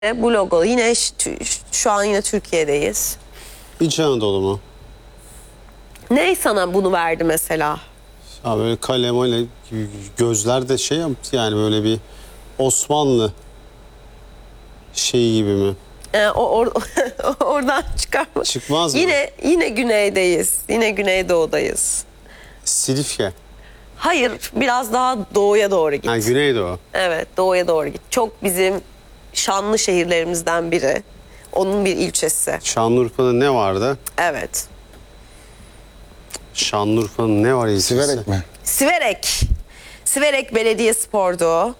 Bu logo yine şu an yine Türkiye'deyiz. İç Anadolu mu? Ne sana bunu verdi mesela? Ya böyle kalem öyle gözler de şey yaptı yani böyle bir Osmanlı şeyi gibi mi? Oradan çıkarma. Çıkmaz mı? Yine güneydeyiz. Yine güneydoğudayız. Silifke. Hayır, biraz daha doğuya doğru git. Ha, Güneydoğu. Evet, doğuya doğru git. Çok bizim şanlı şehirlerimizden biri. Onun bir ilçesi. Şanlıurfa'da ne vardı? Evet. Şanlıurfa'nın ne var ilçesi? Siverek mi? Siverek. Siverek Belediyespor'du.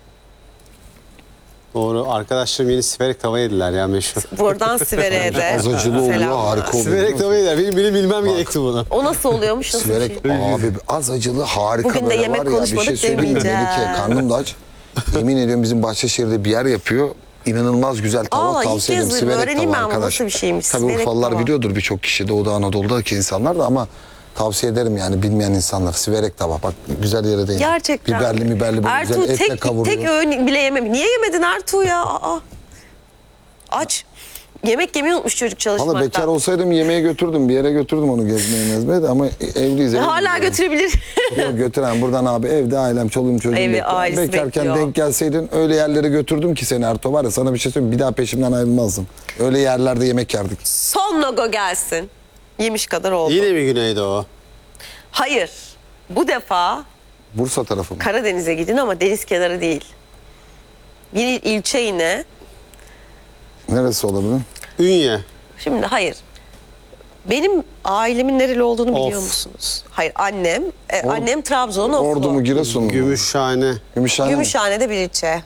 Doğru. Arkadaşlarım yeni siverek tava yediler ya meşhur. Buradan Siverek'e de Az acılı oluyor, selamlar. harika oluyor. Siverek tava yediler. Benim bilmem gerekti bunu. O nasıl oluyormuş? Nasıl bir Siverek şey? abi az acılı harika. Bugün de böyle yemek var ya, bir konuşmadık şey söyleyeyim mi? demeyeceğim. Melike karnım da aç. Yemin ediyorum bizim Bahçeşehir'de bir yer yapıyor. İnanılmaz güzel tava Aa, tavsiye ilk ederim. kez Siverek öğreneyim tava ben bu arkadaş. nasıl bir şeymiş, Tabii siverek Urfalılar tava. biliyordur birçok kişi Doğu Anadolu'daki insanlar da ama tavsiye ederim yani bilmeyen insanlar. Siverek tava bak güzel yere değil. Gerçekten. Biberli böyle Ertuğ güzel etle tek kavuruyor. öğün bile yememiş. Niye yemedin Ertuğ ya? Aa. Aç. Yemek yemeyi unutmuş çocuk çalışmaktan. Valla bekar olsaydım yemeğe götürdüm. Bir yere götürdüm onu gezmeye mezmeye de ama evliyiz. Hala götürebilir. Yok götüren buradan abi evde ailem çoluğum çocuğum Evi, bekliyor. ailesi Bekarken bekliyor. denk gelseydin öyle yerlere götürdüm ki seni Ertuğ var ya sana bir şey söyleyeyim bir daha peşimden ayrılmazdın. Öyle yerlerde yemek yerdik. Son logo gelsin. Yemiş kadar oldu. Yine mi Güneydoğu? Hayır. Bu defa Bursa tarafı mı? Karadeniz'e gidin ama deniz kenarı değil. Bir ilçe yine. Neresi olabilir? Ünye. Şimdi hayır. Benim ailemin nereli olduğunu biliyor Of. musunuz? Hayır, annem Trabzon Oflu. Ordu mu Giresun mu? Gümüşhane. Gümüşhane. mi? Gümüşhane'de bir ilçe.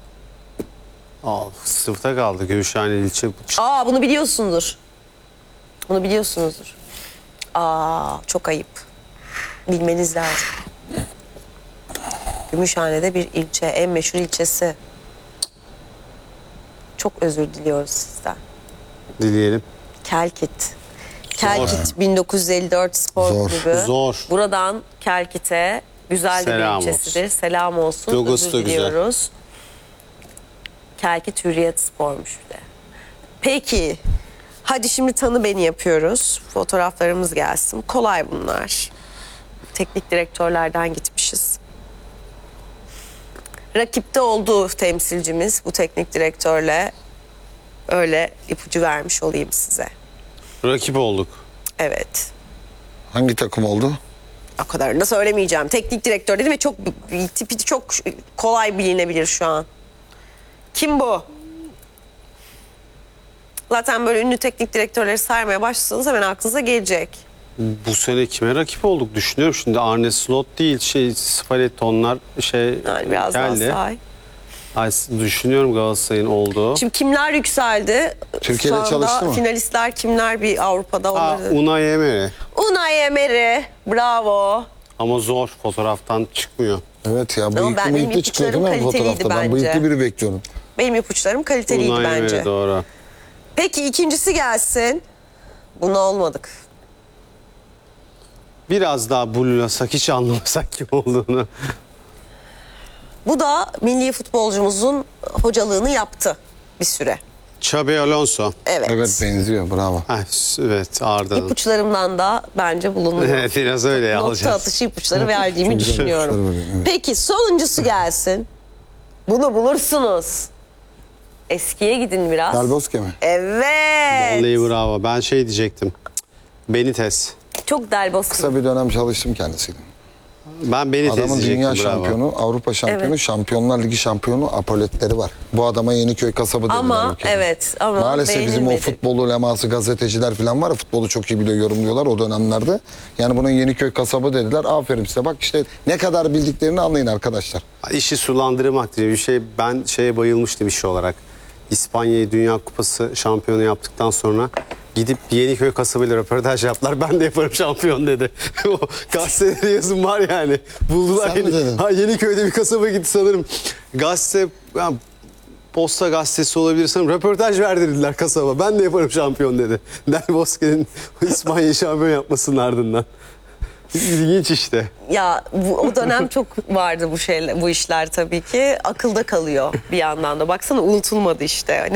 Sınıfta kaldı Gümüşhane ilçe. Aa, bunu biliyorsundur. Bunu biliyorsunuzdur. Aa, çok ayıp. Bilmeniz lazım. Gümüşhane'de bir ilçe, en meşhur ilçesi. Çok özür diliyoruz sizden. Dileyelim. Kelkit. Kelkit 1954 Spor Zor. Kulübü. Zor. Buradan Kelkit'e güzel de Selam bir ilçesidir. Selam olsun. Logosu Özür da güzel. diliyoruz. Kelkit Hürriyet Spor'muş bir de. Peki. Hadi şimdi tanı beni yapıyoruz. Fotoğraflarımız gelsin. Kolay bunlar. Teknik direktörlerden gitmişiz. Rakipte olduğu temsilcimiz bu teknik direktörle öyle ipucu vermiş olayım size. Rakip olduk. Evet. Hangi takım oldu? O kadarını da söylemeyeceğim. Teknik direktör dedim ve çok tipi çok kolay bilinebilir şu an. Kim bu? Zaten böyle ünlü teknik direktörleri saymaya başlasanız hemen aklınıza gelecek. Bu sene kime rakip olduk düşünüyorum şimdi. Arne Slot değil, Spalletti onlar Yani biraz daha geldi. say. Ay, düşünüyorum Galatasaray'ın olduğu. Şimdi kimler yükseldi? Türkiye'de Şu anda çalıştı mı? Finalistler kimler bir Avrupa'da? Onları... Unai Emery. Unai Emery. Bravo. Ama zor, fotoğraftan çıkmıyor. Evet ya benim bıyıklı çıkıyor değil mi bu ipuçlarım fotoğrafta? Ben kaliteliydi bıyıklı biri bekliyorum. Benim ipuçlarım kaliteliydi Unai bence. Emery doğru. Peki ikincisi gelsin. Buna olmadık. Biraz daha blulasak hiç anlamasak kim olduğunu. Bu da milli futbolcumuzun hocalığını yaptı bir süre. Xabi Alonso. Evet. Evet benziyor bravo. Evet Arda'nın. İpuçlarımdan da bence bulunuyor. Evet biraz öyle Nokta alacağız. atışı ipuçları verdiğimi Çok güzel düşünüyorum. ipuçları veriyor, evet. Peki sonuncusu gelsin. Bunu bulursunuz. Eskiye gidin biraz. Del Bosque mi? Evet. Vallahi bravo. Ben diyecektim. Benitez. Çok Del Bosque. Kısa bir dönem çalıştım kendisiyle. Ben Benitez Adamın diyecektim. dünya bravo. şampiyonu, Avrupa şampiyonu, Evet. Şampiyonlar Ligi şampiyonu apoletleri var. Bu adama Yeniköy kasabı dediler Ama ülkede. evet ama Maalesef bizim o beğenilmedi. futbol uleması gazeteciler falan var ya futbolu çok iyi biliyor yorumluyorlar o dönemlerde. Yani buna Yeniköy kasabı dediler. Aferin size bak işte ne kadar bildiklerini anlayın arkadaşlar. İşi sulandırmak diye bir şey. Ben bayılmıştım iş olarak. İspanya'yı Dünya Kupası şampiyonu yaptıktan sonra gidip Yeniköy kasabıyla röportaj yaptılar. Ben de yaparım şampiyon dedi. O gazetelere yazım var yani. Buldular. Sen mi dedin? Yeniköy'de bir kasaba gitti sanırım. Gazete, yani Posta gazetesi olabilir sanırım. Röportaj verdirdiler kasaba. Ben de yaparım şampiyon dedi. Del Bosque'nin İspanya'yı şampiyon yapmasının ardından. İlginç işte. Ya o dönem çok vardı bu işler tabii ki. Akılda kalıyor bir yandan da. Baksana unutulmadı işte.